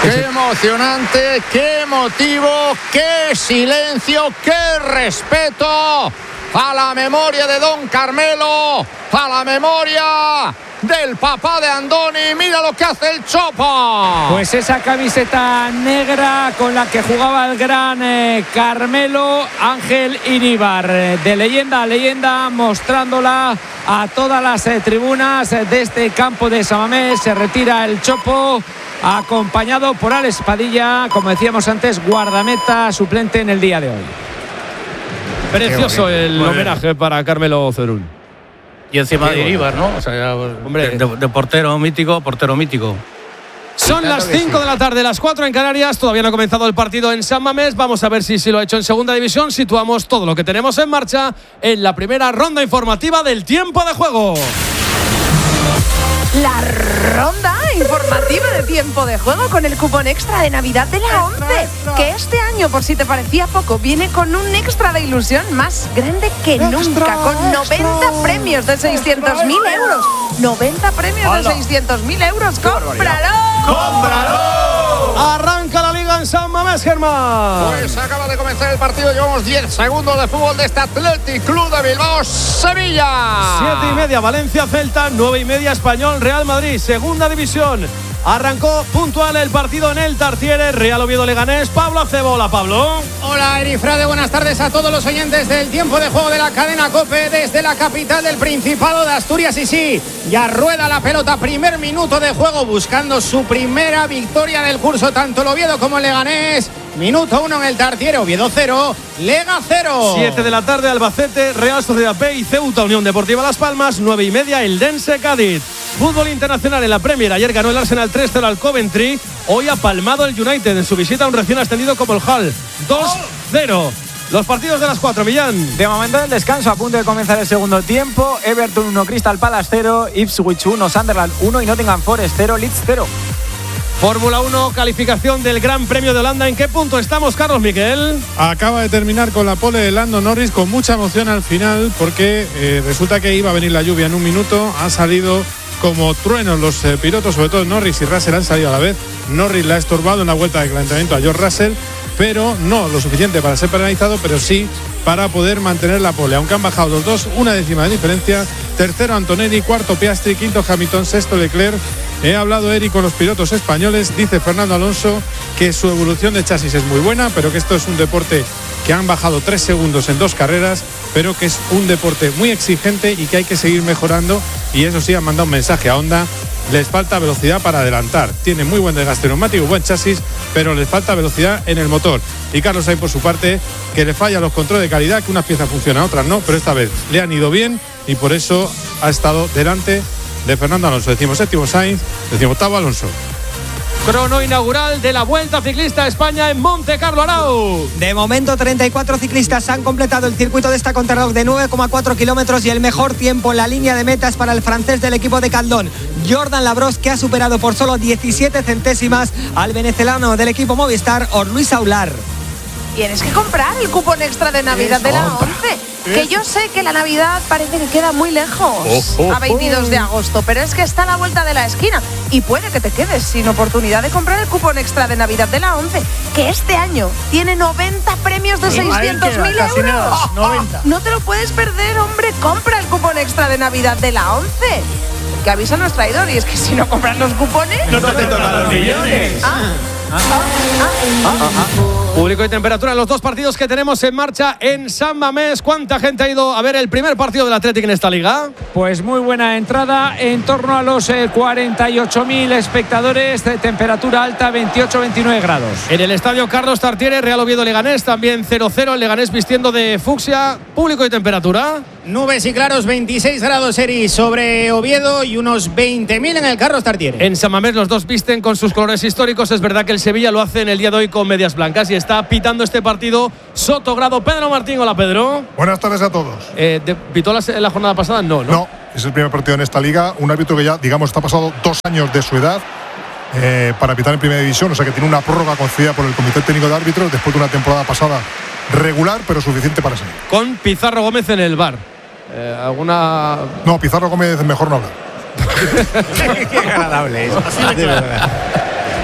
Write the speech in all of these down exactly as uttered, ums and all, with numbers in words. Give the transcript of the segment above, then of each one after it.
Qué emocionante, qué emotivo, qué silencio, qué respeto a la memoria de don Carmelo, a la memoria del papá de Andoni. Mira lo que hace el Chopo. Pues esa camiseta negra con la que jugaba el gran eh, Carmelo Ángel Iríbar, eh, de leyenda a leyenda, mostrándola a todas las eh, tribunas de este campo de San Mamés. Se retira el Chopo, acompañado por Alex Padilla, como decíamos antes, guardameta suplente en el día de hoy. Precioso el homenaje para Carmelo Cerún. Y encima de Iríbar, ¿no? O sea, ya, hombre, de, de, de portero mítico, portero mítico. Son claro las cinco sí. de la tarde, las cuatro en Canarias. Todavía no ha comenzado el partido en San Mamés. Vamos a ver si, si lo ha hecho en segunda división. Situamos todo lo que tenemos en marcha en la primera ronda informativa del tiempo de juego. La ronda informativa de tiempo de juego con el cupón extra de Navidad de la ONCE, que este año, por si te parecía poco, viene con un extra de ilusión más grande que extra, nunca, con noventa extra, premios de seiscientos mil euros. noventa premios ¡Hala! De seiscientos mil euros. ¡Cómpralo! ¡Cómpralo! Arranca la liga en San Mamés, Germán. Pues acaba de comenzar el partido. Llevamos diez segundos de fútbol de este Athletic Club de Bilbao, Sevilla. Siete y media, Valencia, Celta. Nueve y media, Español, Real Madrid. Segunda división. Arrancó puntual el partido en el Tartiere. Real Oviedo Leganés. Pablo Acebo. Hola, Pablo. Hola, Erifrade. Buenas tardes a todos los oyentes del tiempo de juego de la cadena COPE desde la capital del Principado de Asturias. Y sí, ya rueda la pelota. Primer minuto de juego buscando su primera victoria del curso. Tanto el Oviedo como el Leganés. Minuto uno en el Tartiere. Oviedo cero, Lega cero. Siete de la tarde, Albacete, Real Sociedad B y Ceuta Unión Deportiva Las Palmas. Nueve y media, el Dense Cádiz. Fútbol internacional en la Premier. Ayer ganó el Arsenal tres cero al Coventry. Hoy ha palmado el United en su visita a un recién ascendido como el Hull. dos cero. Los partidos de las cuatro, Millán. De momento del descanso, a punto de comenzar el segundo tiempo. Everton uno, Crystal Palace cero, Ipswich uno, Sunderland uno y Nottingham Forest cero, Leeds cero. Fórmula uno, calificación del Gran Premio de Holanda. ¿En qué punto estamos, Carlos Miquel? Acaba de terminar con la pole de Lando Norris, con mucha emoción al final, porque eh, resulta que iba a venir la lluvia en un minuto. Han salido como truenos los eh, pilotos, sobre todo Norris y Russell han salido a la vez. Norris le ha estorbado en la vuelta de calentamiento a George Russell, pero no lo suficiente para ser penalizado, pero sí para poder mantener la pole, aunque han bajado los dos una décima de diferencia. Tercero Antonelli, cuarto Piastri, quinto Hamilton, sexto Leclerc. He hablado, Eric, con los pilotos españoles. Dice Fernando Alonso que su evolución de chasis es muy buena, pero que esto es un deporte que han bajado tres segundos en dos carreras, pero que es un deporte muy exigente y que hay que seguir mejorando. Y eso sí, han mandado un mensaje a Honda. Les falta velocidad para adelantar. Tiene muy buen desgaste neumático, buen chasis, pero les falta velocidad en el motor. Y Carlos Sainz, por su parte, que le falla los controles de calidad, que unas piezas funcionan, otras no, pero esta vez le han ido bien y por eso ha estado delante de Fernando Alonso. Decimos séptimo Sainz, decimos octavo Alonso. Crono inaugural de la Vuelta Ciclista a España en Monte Carlo, Arau. De momento, treinta y cuatro ciclistas han completado el circuito de esta contrarreloj de nueve coma cuatro kilómetros y el mejor tiempo en la línea de meta es para el francés del equipo de Caldón, Jordan Labros, que ha superado por solo diecisiete centésimas al venezolano del equipo Movistar, Luis Aular. Tienes que comprar el cupón extra de Navidad de la ONCE. Que yo sé que la Navidad parece que queda muy lejos, oh, oh, a veintidós de agosto, pero es que está a la vuelta de la esquina y puede que te quedes sin oportunidad de comprar el cupón extra de Navidad de la ONCE, que este año tiene noventa premios de seiscientos mil euros. noventa. No te lo puedes perder, hombre. Compra el cupón extra de Navidad de la ONCE, que avisa nuestro traidor, y es que si no compras los cupones no te tocan los millones. Ah. Ah, ah, ah, ah, ah. Público y temperatura en los dos partidos que tenemos en marcha en San Mamés. ¿Cuánta gente ha ido a ver el primer partido del Athletic en esta liga? Pues muy buena entrada, en torno a los eh, cuarenta y ocho mil espectadores, de temperatura alta, veintiocho a veintinueve grados. En el estadio Carlos Tartiere, Real Oviedo Leganés, también cero cero, el Leganés vistiendo de fucsia. Público y temperatura. Nubes y claros, veintiséis grados, Eri, sobre Oviedo y unos veinte mil en el Carlos Tartiere. En San Mamés los dos visten con sus colores históricos. Es verdad que el Sevilla lo hace en el día de hoy con medias blancas y está pitando este partido Sotogrado. Pedro Martín, hola Pedro. Buenas tardes a todos. Eh, de, ¿Pitó la, la jornada pasada? No, no. No, es el primer partido en esta liga. Un árbitro que ya, digamos, está pasado dos años de su edad eh, para pitar en primera división. O sea que tiene una prórroga concedida por el Comité Técnico de Árbitros después de una temporada pasada regular, pero suficiente para seguir. Con Pizarro Gómez en el bar. Eh, ¿Alguna...? No, Pizarro Gómez mejor no hablar. Qué agradable es. Así de verdad.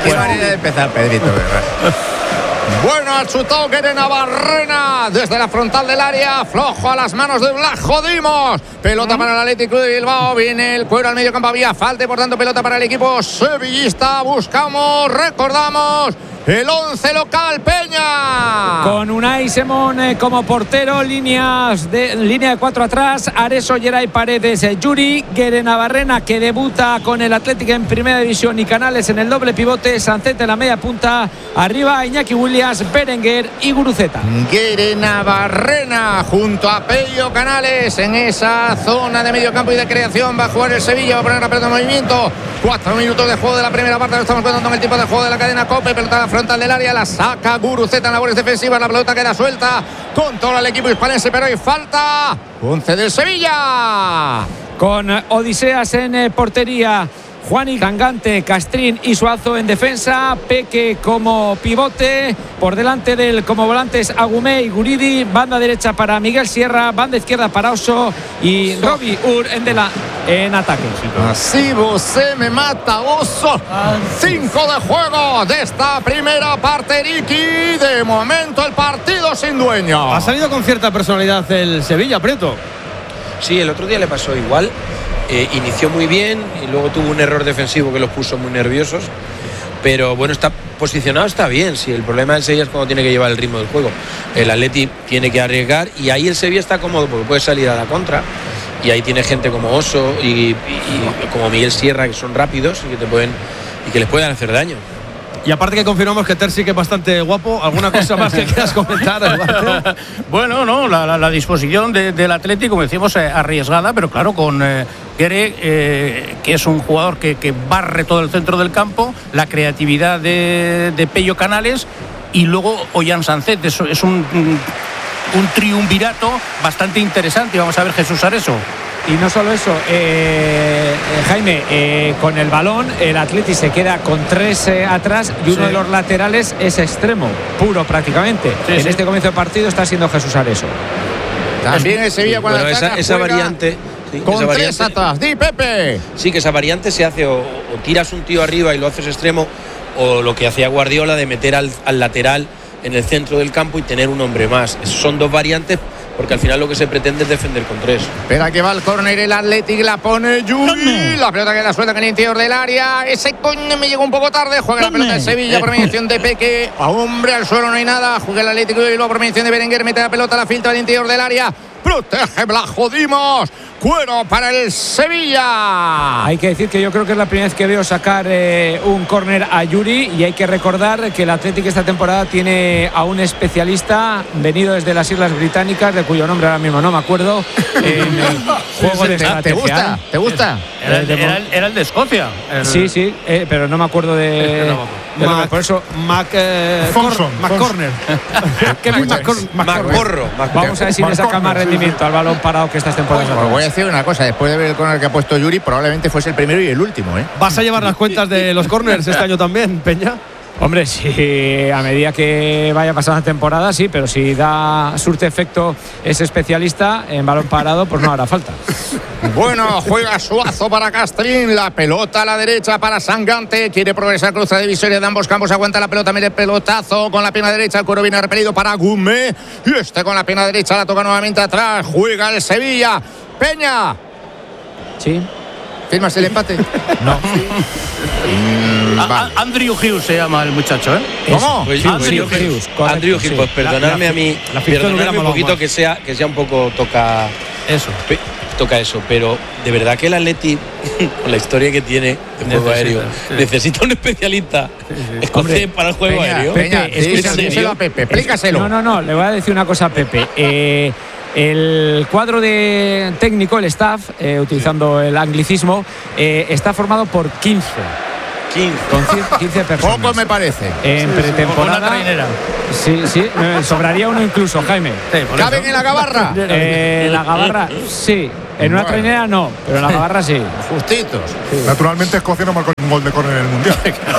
Qué manera de empezar, Pedrito, ¿verdad? Bueno, ha chutado Guere Navarrena desde la frontal del área, flojo a las manos de Blas Jodimos. Pelota para el Atlético de Bilbao, viene el Cuero al medio campo, había falta y por tanto pelota para el equipo sevillista. Buscamos, recordamos, el once local, Peña. Con Unai Simón eh, como portero, líneas de, línea de cuatro atrás, Areso, Geray Paredes, eh, Yuri, Guere Navarrena, que debuta con el Atlético en primera división, y Canales en el doble pivote, Sancete en la media punta, arriba Iñaki Williams, Berenguer y Guruceta. Guere Navarrena junto a Pello Canales en esa zona de medio campo y de creación. Va a jugar el Sevilla, va a poner la pelota en movimiento. Cuatro minutos de juego de la primera parte, lo estamos contando en el tiempo de juego de la cadena COPE. Pelota a la frontal del área, la saca Guruceta en labores defensivas, la pelota queda suelta, controla el equipo hispalense, pero hay falta. once del Sevilla. Con Odiseas en eh, portería, Juani, Cangante, Castrín y Suazo en defensa, Peque como pivote, por delante del como volantes Agumé y Guridi, banda derecha para Miguel Sierra, banda izquierda para Oso y Robbie Ur en, de la, en ataque. Así se me mata, Oso. Cinco de juego de esta primera parte, Ricky. De momento el partido sin dueño. Ha salido con cierta personalidad el Sevilla, Prieto. Sí, el otro día le pasó igual. Eh, inició muy bien y luego tuvo un error defensivo que los puso muy nerviosos, pero bueno, está posicionado, está bien. Sí, el problema del Sevilla es cuando tiene que llevar el ritmo del juego. El Atleti tiene que arriesgar y ahí el Sevilla está cómodo porque puede salir a la contra, y ahí tiene gente como Oso y, y, y como Miguel Sierra, que son rápidos y que te pueden y que les pueden hacer daño. Y aparte que confirmamos que Ter sí que es bastante guapo. ¿Alguna cosa más que quieras comentar, Eduardo? Bueno, no, la, la, la disposición de, del Atlético, como decíamos, eh, arriesgada, pero claro, con eh, Guere, eh, que es un jugador que, que barre todo el centro del campo, la creatividad de, de Pello Canales y luego Ollán Sancet. Es, es un, un, un triunvirato bastante interesante. Y vamos a ver Jesús Areso. Y no solo eso, eh, eh, Jaime, eh, con el balón el Atleti se queda con tres eh, atrás y uno sí. de los laterales es extremo, puro prácticamente. Sí, en sí. este comienzo de partido está siendo Jesús Areso. También el Sevilla cuando bueno, ataca, esa, esa variante sí, con esa tres variante, atrás, di Pepe. Sí, que esa variante se hace o, o tiras un tío arriba y lo haces extremo, o lo que hacía Guardiola de meter al, al lateral en el centro del campo y tener un hombre más. Son dos variantes, porque al final lo que se pretende es defender con tres. Espera que va el córner el Athletic, la pone Yuri, la pelota queda suelta en el interior del área, ese coño me llegó un poco tarde, juega la pelota de Sevilla por mediación de Peque, a hombre al suelo no hay nada, juega el Atlético y luego por mediación de Berenguer, mete la pelota, la filtra al interior del área, protege Blas Jodimos, Cuero para el Sevilla. Hay que decir que yo creo que es la primera vez que veo sacar eh, un córner a Yuri, y hay que recordar que el Atlético esta temporada tiene a un especialista venido desde las Islas Británicas, de cuyo nombre ahora mismo no me acuerdo, en el juego de estrategia. ¿Te gusta? ¿Te gusta? Era el, era el, era el de Escocia. El... Sí, sí, eh, pero no me acuerdo de... de Mac, por eso Mac, eh, Thompson, Mac Corner. Macporro. Vamos a ver si le saca más rendimiento al balón parado que estas temporadas. Pues voy a decir una cosa, después de ver el córner que ha puesto Yuri, probablemente fuese el primero y el último, ¿eh? ¿Vas a llevar las cuentas de los córners este año también, Peña? Hombre, sí, a medida que vaya pasando la temporada, sí, pero si da surte efecto ese especialista en balón parado, pues no hará falta. Bueno, juega Suazo para Castrín, la pelota a la derecha para Sangante, quiere progresar, cruza divisoria de ambos campos, aguanta la pelota, mete el pelotazo con la pierna derecha, el Cuero viene repelido para Gumé, y este con la pierna derecha la toca nuevamente atrás, juega el Sevilla, Peña. Sí. ¿Firmas el empate? No. Mm, a, vale. Andrew Hughes se llama el muchacho, ¿eh? ¿Cómo? Pues, Andrew pues, Hughes. Correcto, Andrew Hughes, sí. Pues perdonadme a mí, perdonadme un poquito que sea, que sea un poco toca eso. Pe, toca eso, pero de verdad que el Atleti, con la historia que tiene de juego aéreo, sí. necesita un especialista sí, sí. escocés para el juego Peña, aéreo. Peña, díselo a Pepe, explícaselo. No, no, no, le voy a decir una cosa a Pepe. Eh, El cuadro de técnico, el staff, eh, utilizando el anglicismo, eh, está formado por quince. quince. Con quince personas. Poco me parece. En sí, pretemporada. Una trainera. Sí, sí. Eh, sobraría uno incluso, Jaime. Sí, ¿caben en la gabarra? Eh, la gabarra, sí. En una bueno. trainera no, pero en la gabarra sí. Justitos. Sí. Naturalmente Escocia no marcó ningún gol de córner en el Mundial.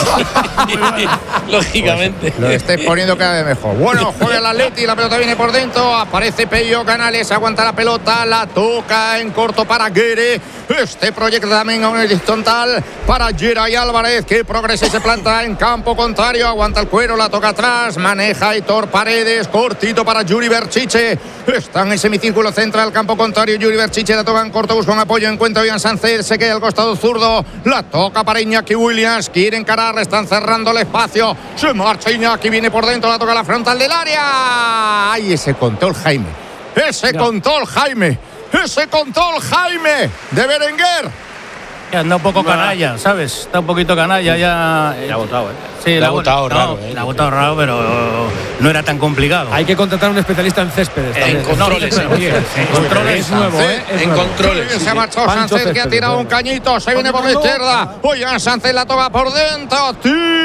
Lógicamente. Lo estáis poniendo cada vez mejor. Bueno, juega el Atleti, la pelota viene por dentro. Aparece Pello Canales, aguanta la pelota, la toca en corto para Guere. Este proyecto también a un horizontal para Geray Álvarez, que progresa y se planta en campo contrario. Aguanta el cuero, la toca atrás, maneja Aitor Paredes, cortito para Yuri Berchiche. Está en el semicírculo central, campo contrario. Yuri Berchiche la toca en corto, busca un apoyo, encuentra Ollán Sánchez, se queda al costado zurdo, la toca para Iñaki Williams, quiere encarar, están cerrando el espacio, se marcha Iñaki, viene por dentro, la toca a la frontal del área. ¡Ay, ese control, Jaime! ¡Ese ya. control, Jaime! ¡Ese control, Jaime! ¡De Berenguer! Anda un poco canalla, ¿sabes? Está un poquito canalla ya. Le ha votado, ¿eh? Sí, le ha votado no, raro. ¿eh? Le ha votado raro, pero no era tan complicado. Hay que contratar a un especialista en céspedes. En controles. No, sí, en controles es nuevo, ¿eh? Es en nuevo. controles. Se ha marchado Sánchez, que ha tirado un cañito. Se viene por la izquierda. Ollán Sánchez la toca por dentro.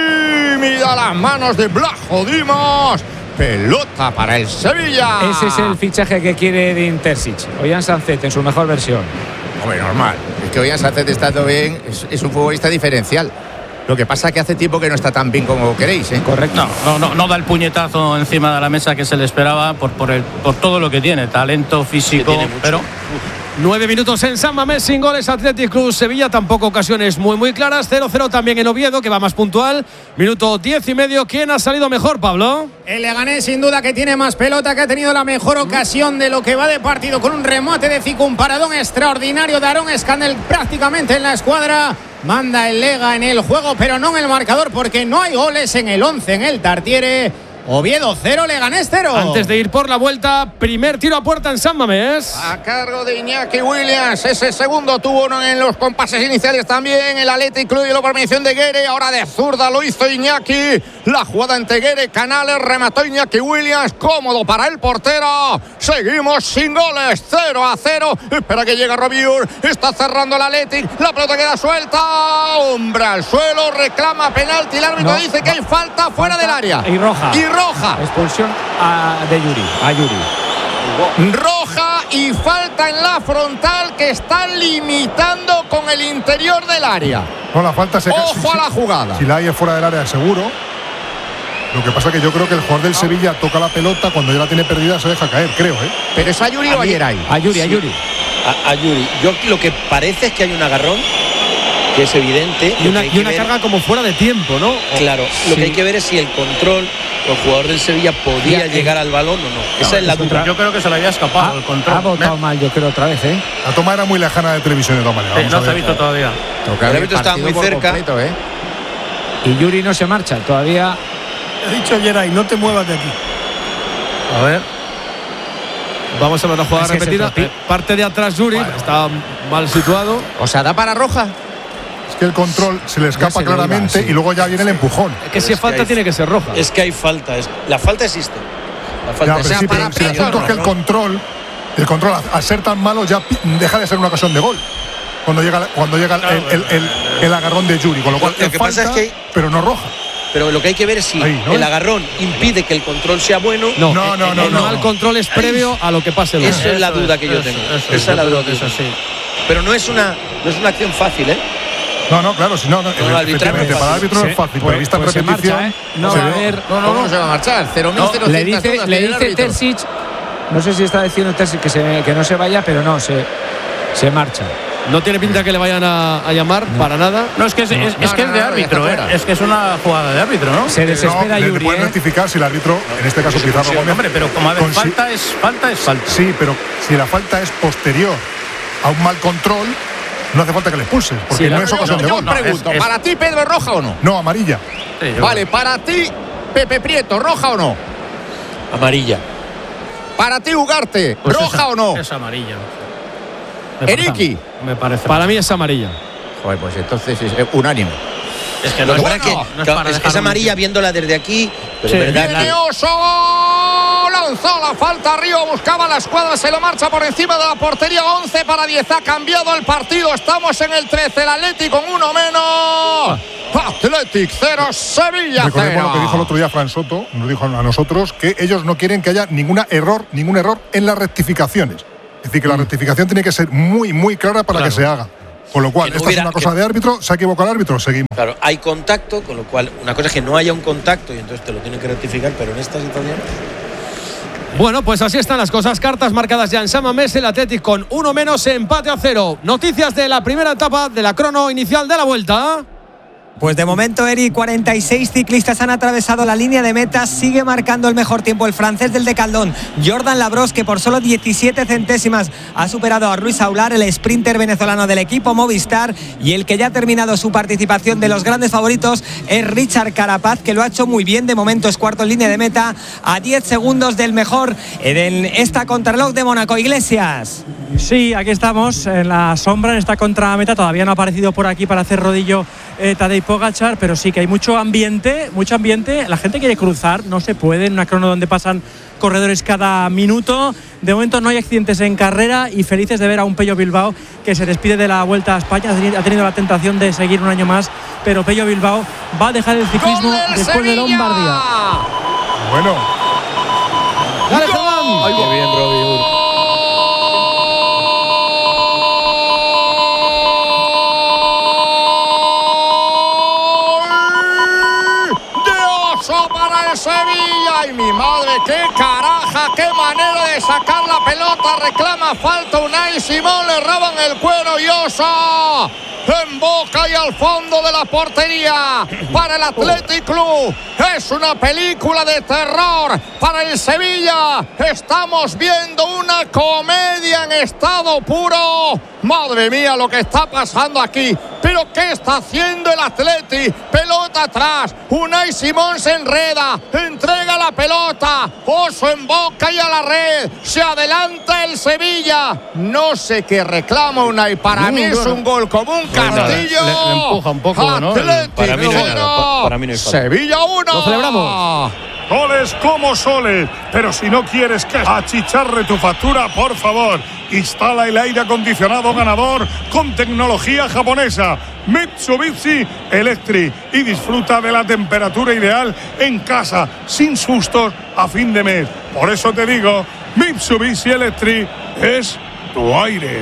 Tímida las manos de Blajo Dimos. Pelota para el Sevilla. Ese es el fichaje que quiere de Intersic. Ollán Sánchez en su mejor versión. Hombre, normal. Es que Ollán Sánchez estando bien, es, es un futbolista diferencial. Lo que pasa es que hace tiempo que no está tan bien como queréis, ¿eh? Correcto. No, no, no da el puñetazo encima de la mesa que se le esperaba por, por, el, por todo lo que tiene. Talento físico, pero... Nueve minutos en San Mamés, sin goles. Athletic Club Sevilla, tampoco ocasiones muy muy claras. cero cero también en Oviedo, que va más puntual. Minuto diez y medio. ¿Quién ha salido mejor, Pablo? El Leganés, sin duda, que tiene más pelota, que ha tenido la mejor ocasión de lo que va de partido, con un remate de Zico, un paradón extraordinario de Aaron Scannell prácticamente en la escuadra. Manda el Lega en el juego, pero no en el marcador, porque no hay goles en el once en el Tartiere. Oviedo cero, Leganés cero. Antes de ir por la vuelta, primer tiro a puerta en San Mamés. A cargo de Iñaki Williams. Ese segundo tuvo uno en los compases iniciales también. El Athletic Club y la permisión de Guere. Ahora de zurda lo hizo Iñaki. La jugada entre Guere, Canales, remató Iñaki Williams. Cómodo para el portero. Seguimos sin goles. cero a cero. Espera que llegue Robiur. Está cerrando el Athletic. La pelota queda suelta. Hombre al suelo. Reclama penalti. El árbitro no, dice que hay falta fuera falta del área. Y roja. Y roja. Expulsión a, de Yuri. A Yuri. Roja y falta en la frontal, que están limitando con el interior del área. No, la falta se Ojo si, a la jugada. Si la hay fuera del área, seguro. Lo que pasa es que yo creo que el jugador del Sevilla toca la pelota, cuando ya la tiene perdida se deja caer, creo, ¿eh? ¿Pero es a Yuri a o a Geray? A Yuri, sí. a Yuri. A, a Yuri. Yo lo que parece es que hay un agarrón, que es evidente. Y una, y una carga como fuera de tiempo, ¿no? Claro, sí. Lo que hay que ver es si el control, o el jugador del Sevilla podía ya, llegar eh. al balón o no. no Esa es la duda. Yo creo que se le había escapado ha, el control. Ha votado mal, yo creo, otra vez, ¿eh? La toma era muy lejana de televisión de todas maneras. Sí, no se ha visto todavía. El árbitro estaba muy cerca. Completo, ¿eh? Y Yuri no se marcha, todavía. He dicho Geray, no te muevas de aquí. A ver. Vamos a ver la jugada Ese repetida. Eh, parte de atrás Yuri, bueno, está mal situado. O sea, da para roja. Es que el control se le escapa se claramente iba, sí. Y luego ya viene el empujón. Es que si es falta hay, tiene que ser roja. Es que hay falta. Es, la falta existe. La falta ya, existe. Sí, pero si el asunto es que el control, el control al ser tan malo ya deja de ser una ocasión de gol. Cuando llega, cuando llega el, el, el, el agarrón de Yuri, con lo cual lo es que falta, pasa es que hay, pero no roja. Pero lo que hay que ver es si Ahí, ¿no? el agarrón impide que el control sea bueno. No, no, no, no. El mal no. control es previo Ahí. a lo que pase. Eso es eso la duda es, que yo eso, tengo. Eso, Esa es la duda que es así. Pero no es una, no es una acción fácil, ¿eh? No, no, claro, si no, no, no efectivamente, para el árbitro no es fácil, pero vista pues repetición. Marcha, ¿eh? No va a haber. No, no, no se va a marchar. cero mil no, le dice, le dice Terzic. No sé si está diciendo Terzic que, se, que no se vaya, pero no, se, se marcha. No tiene pinta que le vayan a, a llamar no. para nada. No, es que es, es, no, es, que no, es de no, árbitro, ¿eh? Es que es una jugada de árbitro, ¿no? Se desespera no, Yuri. Le pueden ¿eh? rectificar si el árbitro, en este caso Pizarro Gómez. Hombre, pero como a ver, falta es falta es falta. Sí, pero si la falta es posterior a un mal control, no hace falta que le expulses, porque sí, no es ocasión de gol. Yo pregunto, ¿para es, ti Pedro es roja o no? No, amarilla. Sí, vale, para ti Pepe Prieto, ¿roja o no? Amarilla. Para ti Ugarte, pues ¿roja esa, o no? Es amarilla. Eriki. Me parece. Para mí es amarilla. Joder, pues entonces es unánime. Es que lo que pasa es que no es, para es, es amarilla viéndola desde aquí. Pero sí. Viene Oso, lanzó la falta arriba, buscaba la escuadra, se lo marcha por encima de la portería. Once para diez, ha cambiado el partido. Estamos en el trece, el Atlético con uno menos. Athletic cero, Sevilla cero. Recordemos lo que dijo el otro día Fran Soto, nos dijo a nosotros que ellos no quieren que haya ningún error, ningún error en las rectificaciones. Es decir, que la rectificación tiene que ser muy, muy clara para claro. que se haga. Con lo cual, no esta hubiera, es una cosa que, de árbitro, se ha equivocado el árbitro, seguimos. Claro, hay contacto, con lo cual, una cosa es que no haya un contacto y entonces te lo tienen que rectificar, pero en esta situación. Bueno, pues así están las cosas. Cartas marcadas ya en San Mamés, el Athletic con uno menos, empate a cero. Noticias de la primera etapa de la crono inicial de la vuelta. Pues de momento, Eri, cuarenta y seis ciclistas han atravesado la línea de meta. Sigue marcando el mejor tiempo el francés del Decaldón, Jordan Labros, que por solo diecisiete centésimas ha superado a Ruiz Aular, el sprinter venezolano del equipo Movistar. Y el que ya ha terminado su participación de los grandes favoritos es Richard Carapaz, que lo ha hecho muy bien. De momento es cuarto en línea de meta, a diez segundos del mejor en esta contrarreloj de Mónaco. Iglesias. Sí, aquí estamos en la sombra, en esta contrameta. Todavía no ha aparecido por aquí para hacer rodillo eh, Tadej Pogačar, pero sí que hay mucho ambiente, mucho ambiente. La gente quiere cruzar, no se puede en una crono donde pasan corredores cada minuto. De momento no hay accidentes en carrera y felices de ver a un Pello Bilbao que se despide de la Vuelta a España. Ha tenido la tentación de seguir un año más, pero Pello Bilbao va a dejar el ciclismo después Sevilla. de Lombardía. Bueno. Dale, Juan. Ay, qué bien, Robbie. Para el Sevilla. ¡Ay, mi madre! ¡Qué caraja! ¡Qué manera de sacar la pelota! Reclama falta Unai Simón. Le roban el cuero y Oso en boca y al fondo de la portería para el Athletic Club. Es una película de terror para el Sevilla. Estamos viendo una comedia en estado puro. Madre mía, lo que está pasando aquí. Pero ¿qué está haciendo el Athletic? Pelota atrás. Unai Simón se enreda. Entrega la pelota. Oso en boca y a la red. Se adelanta el Sevilla. No sé qué reclama Unai. Para no, mí no, es no. un gol como un castillo. Le, le empuja un poco, ¿no? Athletic, para mí no hay nada, pa- para mí no hay falta. Sevilla uno. Lo celebramos. Goles como soles, pero si no quieres que achicharre tu factura, por favor, instala el aire acondicionado ganador con tecnología japonesa Mitsubishi Electric y disfruta de la temperatura ideal en casa, sin sustos a fin de mes. Por eso te digo, Mitsubishi Electric es tu aire.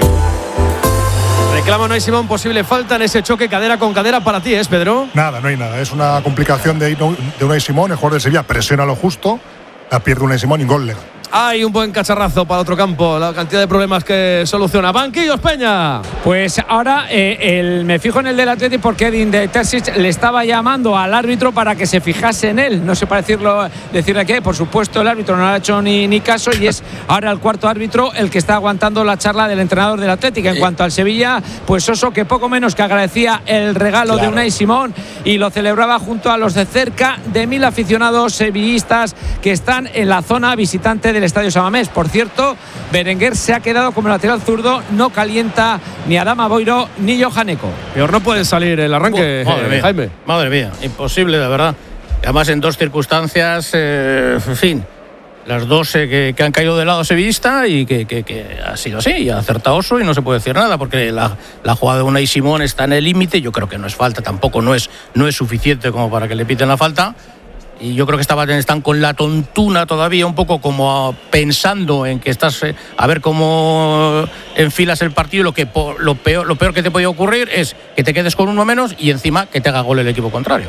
Reclama Unai Simón posible falta en ese choque cadera con cadera para ti, ¿es, Pedro? Nada, no hay nada. Es una complicación de, de Unai Simón, el jugador de Sevilla presiona lo justo, la pierde Unai Simón y gol legal. Hay un buen cacharrazo para otro campo, la cantidad de problemas que soluciona. Banquillos, Peña. Pues ahora eh, el, me fijo en el del Athletic porque Edin de Terzic le estaba llamando al árbitro para que se fijase en él. No sé para decirlo, decirle qué. Por supuesto, el árbitro no le ha hecho ni, ni caso y es ahora el cuarto árbitro el que está aguantando la charla del entrenador del Athletic. En cuanto al Sevilla, pues Oso, que poco menos que agradecía el regalo claro. de Unai Simón y lo celebraba junto a los de cerca de mil aficionados sevillistas que están en la zona visitante del Estadio San Mamés. Por cierto, Berenguer se ha quedado como lateral zurdo, no calienta ni Adama Boiro ni Johan Eco. Peor no puede salir el arranque, oh, madre eh, mía, Jaime. Madre mía, imposible, de verdad. Además, en dos circunstancias, eh, en fin, las dos eh, que, que han caído del lado sevillista y que, que, que ha sido así, y ha acertado Oso y no se puede decir nada, porque la, la jugada de Unai Simón está en el límite. Yo creo que no es falta, tampoco no es, no es suficiente como para que le piten la falta. Y yo creo que estaban, están con la tontuna todavía un poco como pensando en que estás eh, a ver cómo enfilas el partido. Lo que lo peor, lo peor que te puede ocurrir es que te quedes con uno menos y encima que te haga gol el equipo contrario.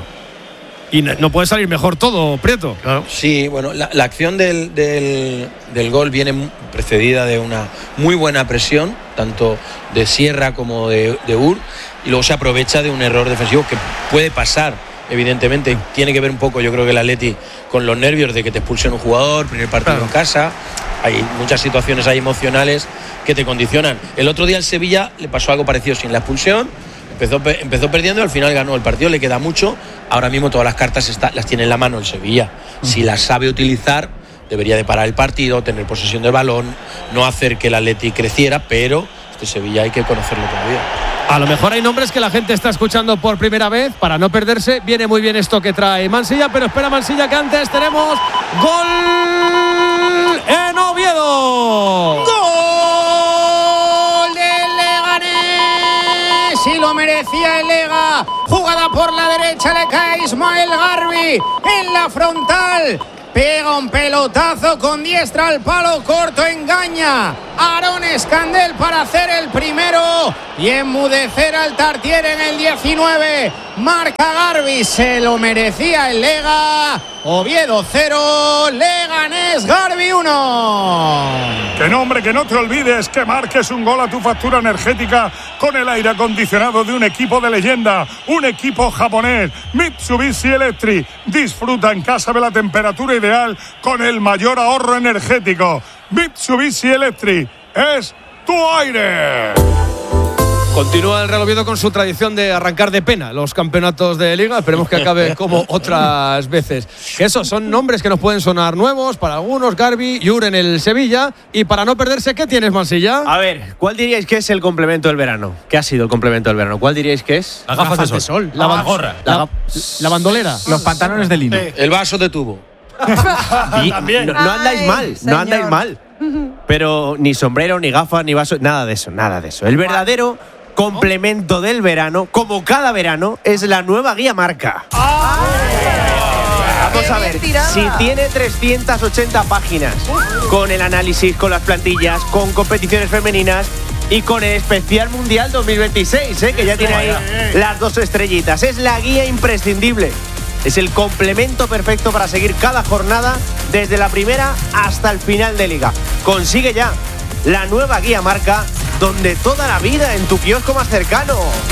Y no, no puede salir mejor todo, Prieto. Claro. Sí, bueno, la, la acción del, del, del gol viene precedida de una muy buena presión, tanto de Sierra como de, de Ur, y luego se aprovecha de un error defensivo que puede pasar. Evidentemente tiene que ver un poco, yo creo que el Atleti con los nervios de que te expulsen un jugador, primer partido claro. en casa. Hay muchas situaciones ahí emocionales que te condicionan. El otro día al Sevilla le pasó algo parecido sin la expulsión. Empezó, empezó perdiendo y al final ganó el partido, le queda mucho. Ahora mismo todas las cartas está, las tiene en la mano el Sevilla. Si las sabe utilizar, debería de parar el partido, tener posesión del balón, no hacer que el Atleti creciera, pero este Sevilla hay que conocerlo todavía. A lo mejor hay nombres que la gente está escuchando por primera vez para no perderse. Viene muy bien esto que trae Mansilla, pero espera Mansilla que antes tenemos gol en Oviedo. ¡Gol del Leganés! Y lo merecía el Lega. Jugada por la derecha, le cae Ismael Garbi en la frontal. pega un pelotazo con diestra al palo corto, engaña Aarón Escandel para hacer el primero y enmudecer al Tartier en el diecinueve. Marca Garbi, se lo merecía el Lega. Oviedo cero, Leganés Garbi uno. Que no, hombre, que no te olvides que marques un gol a tu factura energética con el aire acondicionado de un equipo de leyenda, un equipo japonés, Mitsubishi Electric. Disfruta en casa de la temperatura ideal con el mayor ahorro energético. Mitsubishi Electric es tu aire. Continúa el Real Oviedo con su tradición de arrancar de pena los campeonatos de Liga. Esperemos que acabe como otras veces. Que esos son nombres que nos pueden sonar nuevos para algunos. Garbi, Yur en el Sevilla. Y para no perderse, ¿qué tienes, Mansilla? A ver, ¿cuál diríais que es el complemento del verano? ¿Qué ha sido el complemento del verano? ¿Cuál diríais que es? Las gafas, gafas de sol. De sol. La, la gorra. La, la, la bandolera. Los pantalones de lino. Sí. El vaso de tubo. Y, no, no andáis Ay, mal, señor. no andáis mal. Pero ni sombrero, ni gafas, ni vaso, nada de eso, nada de eso. El verdadero complemento del verano, como cada verano, es la nueva guía marca. Vamos a ver, si tiene trescientas ochenta páginas, con el análisis, con las plantillas, con competiciones femeninas y con el especial mundial dos mil veintiséis, ¿eh? Que ya tiene ahí las dos estrellitas. Es la guía imprescindible. Es el complemento perfecto para seguir cada jornada desde la primera hasta el final de liga. Consigue ya la nueva guía marca, donde toda la vida en tu kiosco más cercano.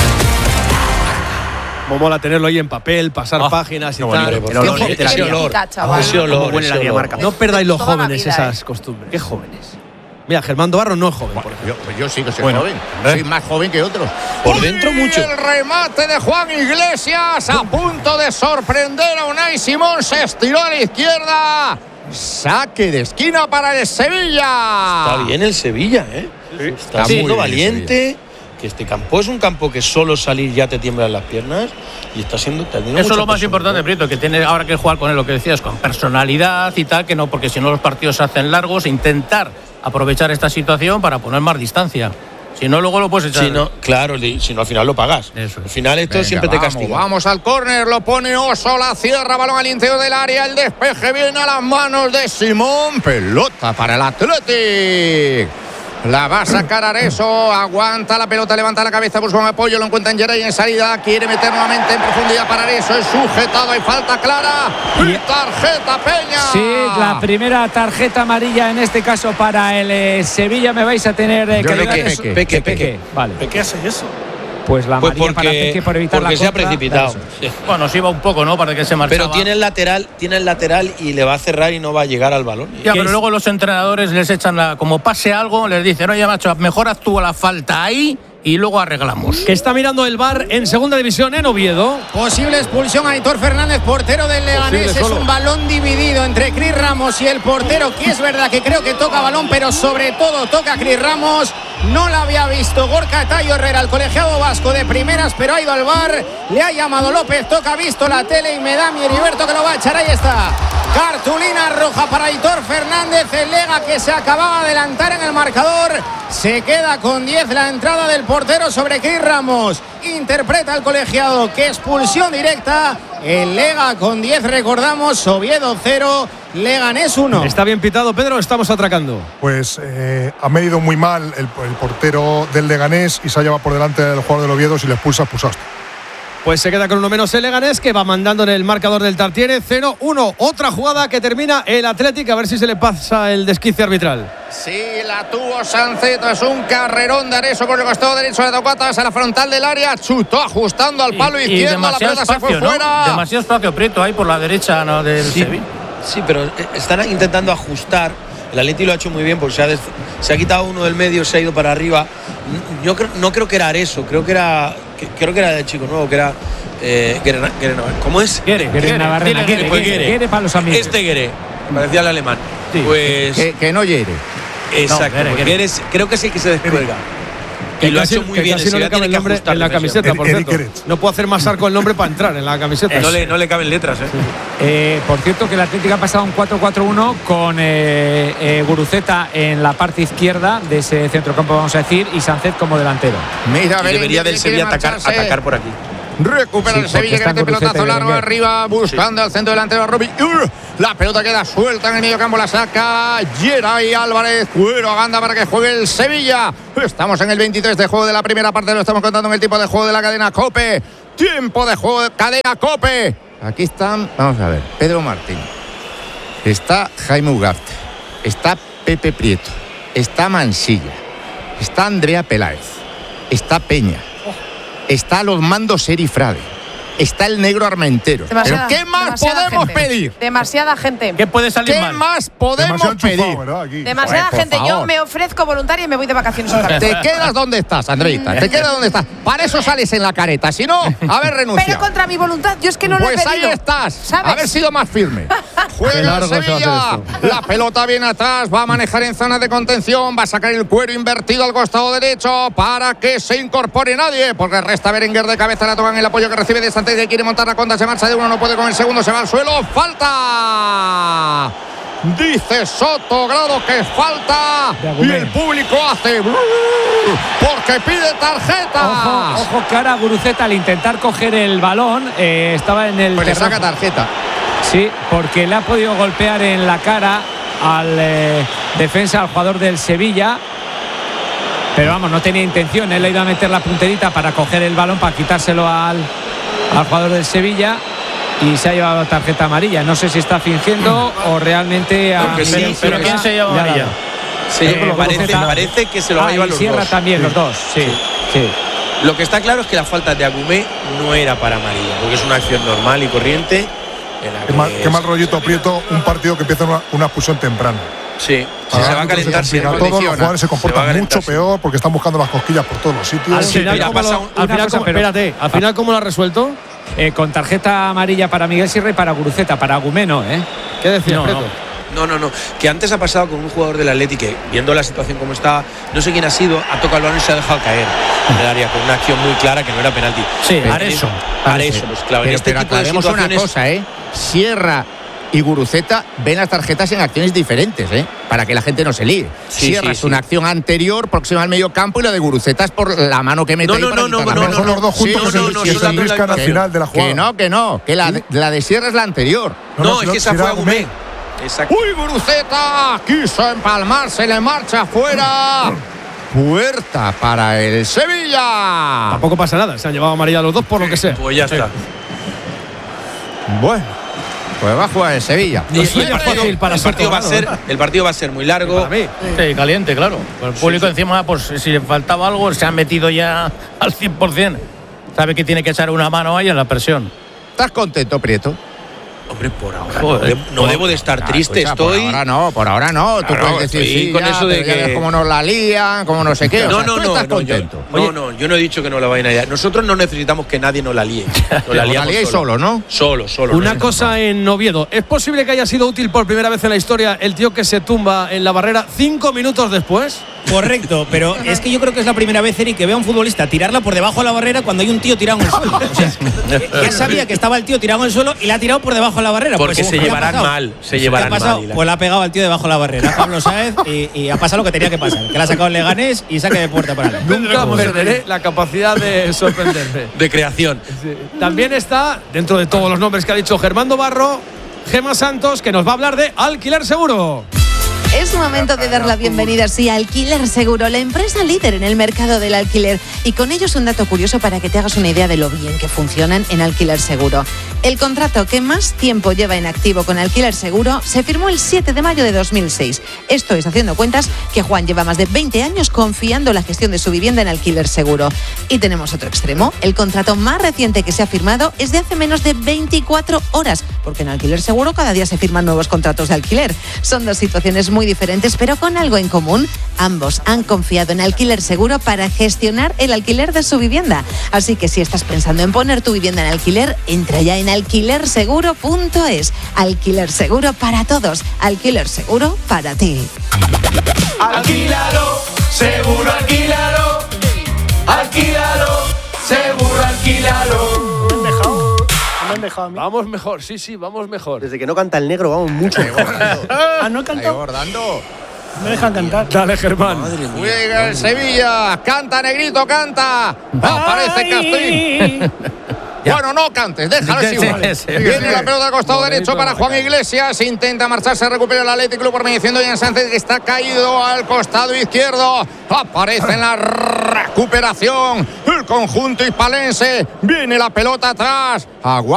Como mola tenerlo ahí en papel, pasar oh, páginas y no, tal. El olor, el olor, ese olor, chaval. ese olor, Como huele ese la guía olor. marca. No perdáis los Toda la jóvenes vida, esas ¿eh? costumbres. ¿Qué jóvenes? Mira, Germán Barro no es joven, por ejemplo. Yo, yo sí que soy Bueno, joven. ¿eh? Soy más joven que otros. Por dentro mucho. El remate de Juan Iglesias a punto de sorprender a Unai Simón. Se estiró a la izquierda. Saque de esquina para el Sevilla. Está bien el Sevilla, ¿eh? Sí, Está sí, siendo muy valiente. Que este campo es un campo que solo salir ya te tiemblan las piernas y está siendo también. Eso es lo más importante, Prieto, que tiene ahora que jugar con él, lo que decías, con personalidad y tal, que no, porque si no los partidos se hacen largos, intentar aprovechar esta situación para poner más distancia. Si no, luego lo puedes echar. Si no, claro, si no, al final lo pagas. Eso. Al final esto Venga, siempre te vamos, castiga. Vamos al córner, lo pone Oso, la cierra, balón al interior del área, el despeje viene a las manos de Simón, pelota para el Athletic. La va a sacar Areso, aguanta la pelota, levanta la cabeza, busca un apoyo, lo encuentra en Geray en salida, quiere meter nuevamente en profundidad para Areso, es sujetado, hay falta clara y tarjeta Peña. Sí, la primera tarjeta amarilla en este caso para el eh, Sevilla. Me vais a tener eh, Yo que creo que dar- Peque, Peque, Peque. Vale. ¿Qué hace eso? Pues la Pues amarilla para porque, Peque por evitar porque la se ha contra. precipitado. Eso. Sí. Bueno, sí va un poco, ¿no? Para que se marchaba. Pero tiene el lateral, tiene el lateral y le va a cerrar y no va a llegar al balón. Ya, pero luego los entrenadores les echan la, como pase algo, les dicen, oye, macho, mejor actúa la falta ahí y luego arreglamos. Que está mirando el V A R en segunda división en Oviedo. Posible expulsión a Aitor Fernández, portero del Leganés. Posible Es solo. un balón dividido entre Cris Ramos y el portero, que es verdad que creo que toca balón, pero sobre todo toca a Cris Ramos. No la había visto Gorka Tayo Herrera, el colegiado vasco de primeras, pero ha ido al V A R. Le ha llamado López, toca, ha visto la tele y me da mi Heriberto que lo va a echar. Ahí está. Cartulina roja para Aitor Fernández, el Lega que se acababa de adelantar en el marcador. Se queda con diez la entrada del portero sobre Cris Ramos. Interpreta el colegiado que expulsión directa. El Lega con diez, recordamos, Oviedo cero, Leganés uno. ¿Está bien pitado, Pedro? Estamos atracando. Pues eh, ha medido muy mal el, el portero del Leganés y se ha llevado por delante del jugador del Oviedo. Si le expulsa, expulsaste. Pues se queda con uno menos el Leganés, que va mandando en el marcador del Tartiere cero uno. Otra jugada que termina el Athletic, a ver si se le pasa el desquice arbitral. Sí, la tuvo Sanceto, es un carrerón de Areso por el costado derecho de Tocatas a la frontal del área, chutó ajustando al palo Y- y izquierdo, la demasiado pelota se fue espacio, ¿no? fuera. Demasiado espacio, Prieto, ahí por la derecha, ¿no? Del Sí, Sevilla. sí, pero eh, están intentando ajustar. El Atleti lo ha hecho muy bien porque se ha, des- se ha quitado uno del medio, se ha ido para arriba. Yo creo, no creo que era Areso, creo que era que- creo que era el chico nuevo, que era eh, Guere, Guere Navarrete. ¿Cómo es? Guere, Guere Guere, Navarrete, dile, Guere, Pues Guere, Guere. Guere para los amigos. Este Guere, parecía el alemán. Sí. Pues Que, que no hiere. exacto, No, Guere, pues Guere. Guere es- creo que sí que se descuelga. Que Y lo ha casi, hecho muy que bien. casi no el le Sevilla cabe tiene el que nombre ajustar en la defensa. camiseta, por Eric cierto. Gerets. No puedo hacer más arco el nombre para entrar en la camiseta. No le, no le caben letras, ¿eh? Eh, por cierto, que el Atlético ha pasado un cuatro cuatro uno con eh, eh, Guruceta en la parte izquierda de ese centrocampo, vamos a decir, y Sánchez como delantero. Mira, Y debería del Sevilla atacar, atacar por aquí. Recupera Sí, el Sevilla, que mete pelotazo largo arriba, buscando al centro delantero a Rubí. Uh, la pelota queda suelta en el medio campo, la saca Geray Álvarez. Cuero a Ganda para que juegue el Sevilla. Estamos en el veintitrés de juego de la primera parte, lo estamos contando en el tiempo de juego de la cadena COPE. Tiempo de juego de cadena COPE. Aquí están, vamos a ver, Pedro Martín. Está Jaime Ugarte. Está Pepe Prieto. Está Mansilla. Está Andrea Peláez. Está Peña. Está los mandos Eri Frade. Está el negro Armentero. Demasiada, ¿Pero qué más podemos gente. pedir? Demasiada gente. ¿Qué puede salir ¿Qué mal? más podemos pedir? Demasiada Joder, gente. Yo favor. me ofrezco voluntaria y me voy de vacaciones otra vez. Te quedas donde estás, Andreita. Te quedas donde estás. Para eso sales en la careta. Si no, haber renunciado. Pero contra mi voluntad. Yo es que no lo he Pues pedido. ahí estás. ¿Sabes? Haber sido más firme. Juega el largo se va a hacer Sevilla. La pelota viene atrás. Va a manejar en zona de contención. Va a sacar el cuero invertido al costado derecho para que se incorpore nadie. Porque resta Berenguer de cabeza. La tocan el apoyo que recibe de Santé, que quiere montar la contra. Se marcha de uno. No puede con el segundo. Se va al suelo. ¡Falta! Dice Soto Grado que falta. Y el público hace porque pide tarjeta. Ojo, ojo que ahora Guruceta al intentar coger el balón eh, estaba en el Pues le terreno. saca tarjeta. Sí, porque le ha podido golpear en la cara al eh, defensa, al jugador del Sevilla. Pero vamos, no tenía intención. Él le iba a meter la punterita para coger el balón, para quitárselo al, al jugador del Sevilla. Y se ha llevado tarjeta amarilla. No sé si está fingiendo o realmente ha. Porque sí, pero ¿quién se lleva amarilla? Sí, Eh, me parece, Guruceta. me parece que se lo va Ah, a llevar y los Sierra dos. también, los dos. Sí, sí. Lo que está claro es que la falta de Agumé no era para amarilla, porque es una acción normal y corriente. En la Qué que mal, qué mal es- rollito Prieto, un partido que empieza una, una expulsión temprana. Sí, Para se va a árbitros calentar se si complica todo, los condiciona. jugadores se Se va a comportan calentar, mucho sí. peor porque están buscando las cosquillas por todos los sitios. Al Sí, final, ya ¿cómo pasa lo, un- al una final cosa, cómo- pero- espérate, al final ¿cómo lo ha resuelto? Eh, con tarjeta amarilla para Miguel Sierra y para Guruceta. Para Gumeno, ¿eh? ¿Qué decías, No, Prieto? No, no, no. Que antes ha pasado con un jugador del Atleti que, viendo la situación como está, no sé quién ha sido, ha tocado el balón y se ha dejado caer en el área con una acción muy clara que no era penalti. Sí, Pero- Areso. Areso, pues claro, en Pero, este pero tipo de aclaremos una situaciones. cosa, ¿eh? Sierra y Guruceta ven las tarjetas en acciones diferentes, ¿eh? Para que la gente no se líe. Sí, Sierra sí, es sí. una acción anterior, próxima al medio campo, y la de Guruceta es por la mano que mete No, ahí no, para no, no, quitar la no, pelota. no, Son los dos juntos no, que se- no, no, que son se la- enriscan al Que- final de la jugada. Que no, que no, que la, de- la de Sierra es la anterior. No, si es que esa si fue era Agumé. Exacto. ¡Uy, Guruceta! Quiso empalmar, se le marcha afuera. Puerta para el Sevilla. Tampoco pasa nada, se han llevado amarilla los dos por lo que sea. Pues ya está. Bueno, pues va a jugar el Sevilla. Y, y el suyo es partido, fácil para el partido va a Soto, ser, ¿no? el partido va a ser muy largo. Para mí. Sí, caliente, claro. El público encima, pues si le faltaba algo, se han metido ya al cien por ciento. Sabe que tiene que echar una mano ahí en la presión. ¿Estás contento, Prieto? Hombre, por ahora Joder. no, debo- no debo de estar Ah, triste, escucha, estoy. Por ahora no, por ahora no. Tú Claro, puedes decir estoy sí, con ya, eso de pero ya que- ves cómo nos la lían, cómo no sé qué. O No, sea, no, tú no, estás no, yo, contento. no, no, yo no he dicho que no la vayan a liar. Nosotros no necesitamos que nadie nos la líe. Nos la Os liamos liáis solo. solo, ¿no? Solo, solo. Una no. cosa en Oviedo. ¿Es posible que haya sido útil por primera vez en la historia el tío que se tumba en la barrera cinco minutos después? Correcto, pero es que yo creo que es la primera vez, Eric, que veo a un futbolista tirarla por debajo de la barrera cuando hay un tío tirado en el suelo. O sea, ya sabía que estaba el tío tirado en el suelo y la ha tirado por debajo de la barrera. Porque Pues, se ¿qué ha llevarán pasado? mal, se ¿Qué llevarán ha pasado? mal. Pues la ha pegado al tío debajo de la barrera, Pablo Sáez, y, y ha pasado lo que tenía que pasar. Que la ha sacado el Leganés y saque de puerta para adelante. Nunca perderé la capacidad de sorprenderme. De creación. También está, dentro de todos los nombres que ha dicho Germando Barro, Gema Santos, que nos va a hablar de Alquiler Seguro. Es momento de dar la bienvenida, sí, a Alquiler Seguro, la empresa líder en el mercado del alquiler. Y con ellos un dato curioso para que te hagas una idea de lo bien que funcionan en Alquiler Seguro. El contrato que más tiempo lleva en activo con Alquiler Seguro se firmó el siete de mayo de dos mil seis. Esto es haciendo cuentas que Juan lleva más de veinte años confiando la gestión de su vivienda en Alquiler Seguro. Y tenemos otro extremo. El contrato más reciente que se ha firmado es de hace menos de veinticuatro horas, porque en Alquiler Seguro cada día se firman nuevos contratos de alquiler. Son dos situaciones muy diferentes, pero con algo en común. Ambos han confiado en Alquiler Seguro para gestionar el alquiler de su vivienda. Así que si estás pensando en poner tu vivienda en alquiler, entra ya en alquiler seguro punto es. Alquiler Seguro para todos. Alquiler Seguro para ti. Alquílalo, seguro alquílalo. Alquílalo, seguro alquílalo. Me han dejado. Me han dejado a mí. Vamos mejor, sí, sí, vamos mejor. Desde que no canta el negro, vamos mucho mejor. Ah, no he cantado. Bordando. Me dejan cantar. Dale, Germán. Juega el Sevilla. Canta, Negrito, canta. Aparece Castrín. Ya. Bueno, no cantes, déjalo así. Sí, igual. sí. Viene la pelota al costado Bonito, derecho para Juan Iglesias. Intenta marcharse, recupera el Athletic Club por mediación de Jan Sánchez, que está caído al costado izquierdo. Aparece en la recuperación el conjunto hispalense. Viene la pelota atrás. Agua